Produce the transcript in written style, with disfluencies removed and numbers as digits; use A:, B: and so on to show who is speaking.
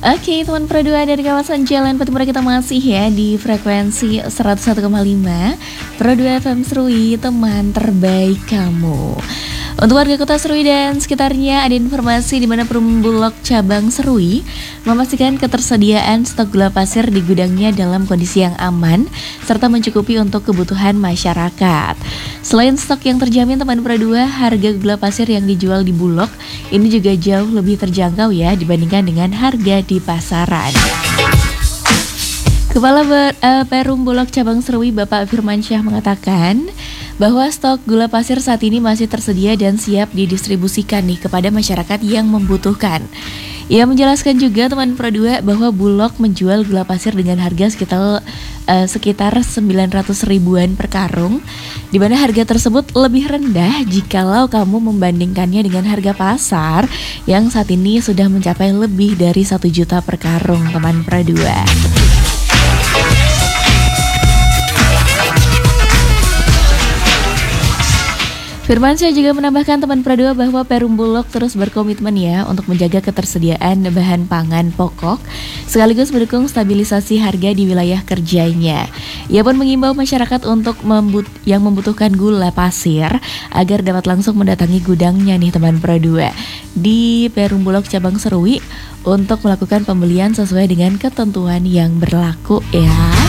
A: Oke, teman Pro 2 dari kawasan Jalan Patimura kita masih ya di frekuensi 101,5 Pro 2 FM Serui, teman terbaik kamu. Untuk warga kota Serui dan sekitarnya, ada informasi di mana Perum Bulog cabang Serui memastikan ketersediaan stok gula pasir di gudangnya dalam kondisi yang aman serta mencukupi untuk kebutuhan masyarakat. Selain stok yang terjamin, teman Pro 2, harga gula pasir yang dijual di Bulog ini juga jauh lebih terjangkau ya dibandingkan dengan harga di pasaran. Kepala Perum Bulog cabang Serui Bapak Firmansyah mengatakan bahwa stok gula pasir saat ini masih tersedia dan siap didistribusikan nih kepada masyarakat yang membutuhkan. Ia menjelaskan juga teman Pro 2 bahwa Bulog menjual gula pasir dengan harga sekitar 900 ribuan per karung, di mana harga tersebut lebih rendah jikalau kamu membandingkannya dengan harga pasar yang saat ini sudah mencapai lebih dari 1 juta per karung, teman Pro 2. Firmansyah juga menambahkan teman Pro 2 bahwa Perum Bulog terus berkomitmen ya untuk menjaga ketersediaan bahan pangan pokok sekaligus mendukung stabilisasi harga di wilayah kerjanya. Ia pun mengimbau masyarakat untuk yang membutuhkan gula pasir agar dapat langsung mendatangi gudangnya nih teman Pro 2 di Perum Bulog cabang Serui untuk melakukan pembelian sesuai dengan ketentuan yang berlaku ya.